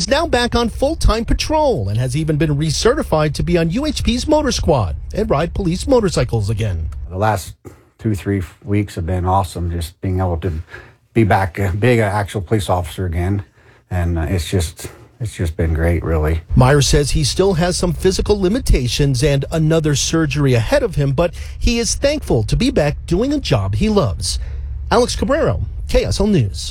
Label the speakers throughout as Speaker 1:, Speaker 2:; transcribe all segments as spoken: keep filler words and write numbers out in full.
Speaker 1: is now back on full-time patrol and has even been recertified to be on U H P's motor squad and ride police motorcycles again.
Speaker 2: The last two, three weeks have been awesome, just being able to be back, uh, being an actual police officer again. And uh, it's just... It's just been great, really.
Speaker 1: Myers says he still has some physical limitations and another surgery ahead of him, but he is thankful to be back doing a job he loves. Alex Cabrero, K S L News.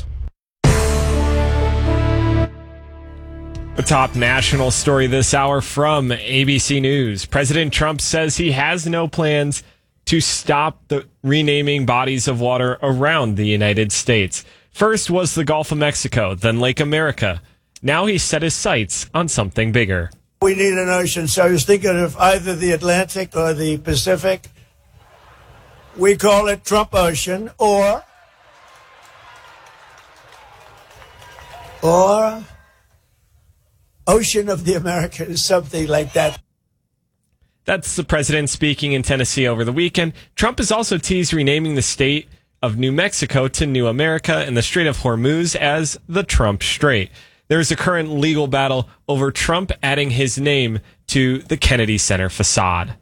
Speaker 3: The top national story this hour from A B C News. President Trump says he has no plans to stop the renaming bodies of water around the United States. First was the Gulf of Mexico, then Lake America. Now he's set his sights on something bigger.
Speaker 4: We need an ocean, so I was thinking of either the Atlantic or the Pacific. We call it Trump Ocean, or, or Ocean of the Americas, something like that.
Speaker 3: That's the president speaking in Tennessee over the weekend. Trump has also teased renaming the state of New Mexico to New America and the Strait of Hormuz as the Trump Strait. There's a current legal battle over Trump adding his name to the Kennedy Center facade.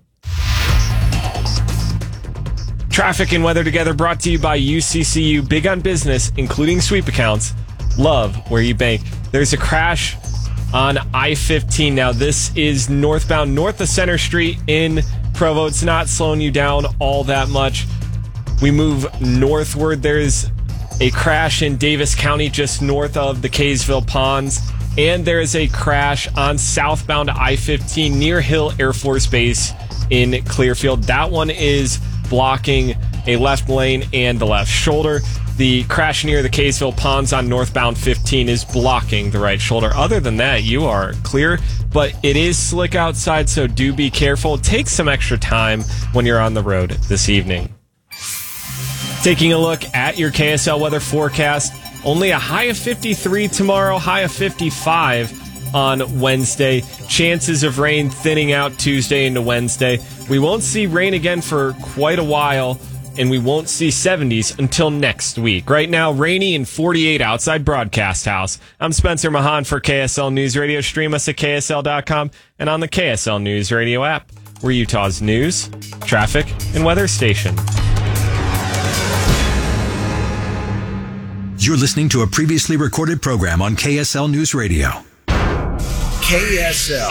Speaker 3: Traffic and weather together brought to you by U C C U. Big on business, including sweep accounts. Love where you bank. There's a crash on I fifteen. Now, this is northbound north of Center Street in Provo. It's not slowing you down all that much. We move northward. There's a crash in Davis County just north of the Kaysville Ponds. And there is a crash on southbound I fifteen near Hill Air Force Base in Clearfield. That one is blocking a left lane and the left shoulder. The crash near the Kaysville Ponds on northbound fifteen is blocking the right shoulder. Other than that, you are clear, but it is slick outside, so do be careful. Take some extra time when you're on the road this evening. Taking a look at your K S L weather forecast, only a high of fifty-three tomorrow, high of fifty-five on Wednesday. Chances of rain thinning out Tuesday into Wednesday. We won't see rain again for quite a while, and we won't see seventies until next week. Right now, rainy and forty-eight outside Broadcast House. I'm Spencer Mahan for K S L News Radio. Stream us at K S L dot com and on the K S L News Radio app. We're Utah's news, traffic, and weather station.
Speaker 5: You're listening to a previously recorded program on K S L News Radio.
Speaker 6: K S L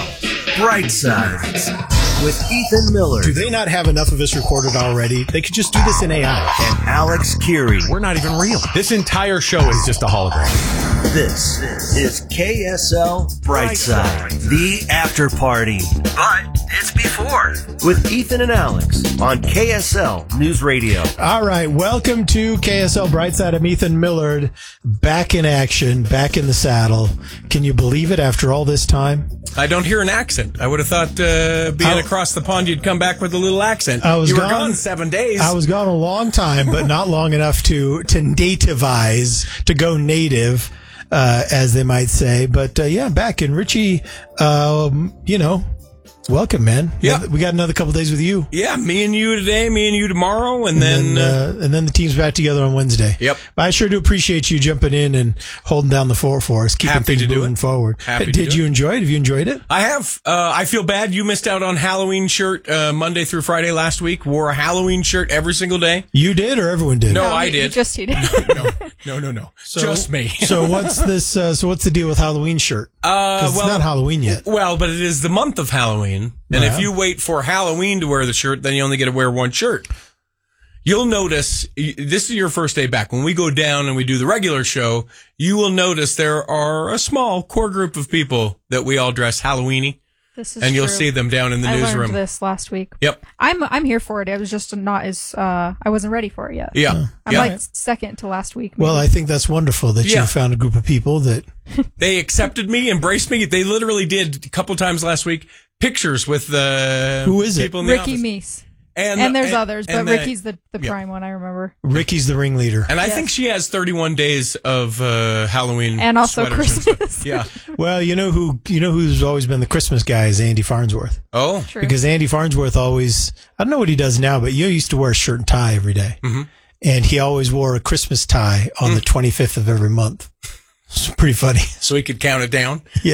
Speaker 6: Brightside with Ethan Miller.
Speaker 7: Do they not have enough of us recorded already? They could just do this in A I.
Speaker 6: And Alex Curie.
Speaker 7: We're not even real. This entire show is just a hologram.
Speaker 6: This is K S L Brightside, the after party. But it's before. With Ethan and Alex on K S L News Radio.
Speaker 7: All right, welcome to K S L Brightside. I'm Ethan Millard, back in action, back in the saddle. Can you believe it after all this time?
Speaker 8: I don't hear an accent. I would have thought uh, being I, across the pond, you'd come back with a little accent.
Speaker 7: I was
Speaker 8: you were
Speaker 7: gone,
Speaker 8: gone seven days.
Speaker 7: I was gone a long time, but not long enough to, to nativize, to go native, uh, as they might say. But, uh, yeah, back. And Richie, um, you know, welcome, man.
Speaker 8: Yeah.
Speaker 7: We got another couple days with you.
Speaker 8: Yeah, me and you today, me and you tomorrow, and,
Speaker 7: and
Speaker 8: then...
Speaker 7: then uh, uh, and then the team's back together on Wednesday.
Speaker 8: Yep.
Speaker 7: But I sure do appreciate you jumping in and holding down the fort for us, keeping
Speaker 8: Happy
Speaker 7: things
Speaker 8: to do
Speaker 7: moving
Speaker 8: it.
Speaker 7: forward.
Speaker 8: Happy to
Speaker 7: Did
Speaker 8: do
Speaker 7: you
Speaker 8: it.
Speaker 7: enjoy it? Have you enjoyed it?
Speaker 8: I have. Uh, I feel bad. You missed out on Halloween shirt uh, Monday through Friday last week. Wore a Halloween shirt every single day.
Speaker 7: You did, or everyone did?
Speaker 8: No,
Speaker 9: No,
Speaker 8: I
Speaker 9: he-
Speaker 8: did.
Speaker 9: he just he did.
Speaker 8: no, no, no, no.
Speaker 7: So-
Speaker 8: Just me.
Speaker 7: So what's this? Uh, so what's the deal with Halloween shirt?
Speaker 8: Uh,
Speaker 7: 'Cause
Speaker 8: well,
Speaker 7: it's not Halloween yet.
Speaker 8: Well, but it is the month of Halloween. And
Speaker 7: Yeah.
Speaker 8: if you wait for Halloween to wear the shirt, then you only get to wear one shirt. You'll notice, this is your first day back. When we go down and we do the regular show, you will notice there are a small core group of people that we all dress Halloween-y.
Speaker 9: This is
Speaker 8: And you'll
Speaker 9: true.
Speaker 8: see them down in the
Speaker 9: I
Speaker 8: newsroom.
Speaker 9: learned this last week.
Speaker 8: Yep.
Speaker 9: I'm I'm here for it. I was just not as uh I wasn't ready for it yet.
Speaker 8: Yeah.
Speaker 9: I'm
Speaker 8: yeah.
Speaker 9: like second to last week.
Speaker 7: Well,
Speaker 9: maybe.
Speaker 7: I think that's wonderful that
Speaker 8: Yeah.
Speaker 7: you found a group of people that.
Speaker 8: They accepted me, embraced me. They literally did a couple times last week pictures with the
Speaker 7: Who is it?
Speaker 8: people in the
Speaker 9: Ricky
Speaker 8: office.
Speaker 9: Meese.
Speaker 8: And,
Speaker 9: And there's
Speaker 8: and-
Speaker 9: others, but
Speaker 8: and the-
Speaker 9: Ricky's the, the
Speaker 8: yeah.
Speaker 9: prime one, I remember.
Speaker 7: Ricky's the ringleader.
Speaker 8: And I
Speaker 9: Yes.
Speaker 8: think she has thirty-one days of uh, Halloween
Speaker 9: And also
Speaker 8: sweaters and stuff.
Speaker 9: Christmas.
Speaker 8: Yeah.
Speaker 7: Well, you know who you know who's always been the Christmas guy is Andy Farnsworth.
Speaker 8: Oh.
Speaker 9: True.
Speaker 7: Because Andy Farnsworth always, I don't know what he does now, but you used to wear a shirt and tie every day.
Speaker 8: Mm-hmm.
Speaker 7: And he always wore a Christmas tie on
Speaker 8: Mm.
Speaker 7: the twenty-fifth of every month. It's pretty funny.
Speaker 8: So we could count it down.
Speaker 7: Yeah.